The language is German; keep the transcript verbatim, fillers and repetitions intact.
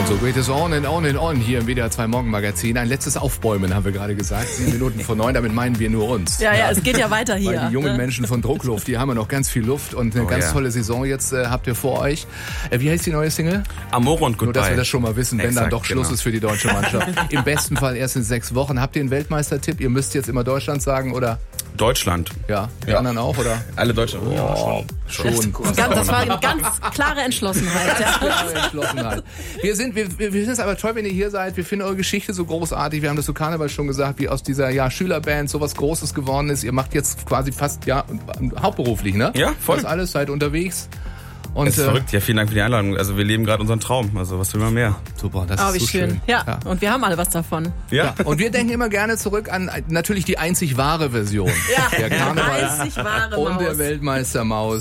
Und so geht es on and on and on hier im W D R zwei Morgenmagazin. Ein letztes Aufbäumen, haben wir gerade gesagt. Sieben Minuten vor neun, damit meinen wir nur uns. Ja, ja, es geht ja weiter hier. Weil die jungen Menschen von Druckluft, die haben ja noch ganz viel Luft und eine Oh, ganz ja. tolle Saison jetzt äh, habt ihr vor euch. Äh, wie heißt die neue Single? Amore und Goodbye. Nur, dass wir das schon mal wissen, wenn Exakt, dann doch Schluss genau. ist für die deutsche Mannschaft. Im besten Fall erst in sechs Wochen. Habt ihr einen Weltmeistertipp? Ihr müsst jetzt immer Deutschland sagen, oder? Deutschland. Ja, die Ja. anderen auch, oder? Alle Deutschland. Ja, schon. Schon. Ganz, das war eine ganz klare Entschlossenheit. Ja. Klare Entschlossenheit. Wir sind, wir, wir finden es aber toll, wenn ihr hier seid. Wir finden eure Geschichte so großartig. Wir haben das zu Karneval schon gesagt, wie aus dieser ja, Schülerband sowas Großes geworden ist. Ihr macht jetzt quasi fast ja hauptberuflich, ne? Ja, voll. Das alles, seid unterwegs. Und, Das ist äh, verrückt. Ja, vielen Dank für die Einladung. Also wir leben gerade unseren Traum. Also was will man mehr? Super, das Oh, ist wie so schön. schön. Ja. Ja. Und wir haben alle was davon. Ja. Und wir denken immer gerne zurück an äh, natürlich die einzig wahre Version Ja. der Karneval Einzig wahre und der Maus. Weltmeistermaus.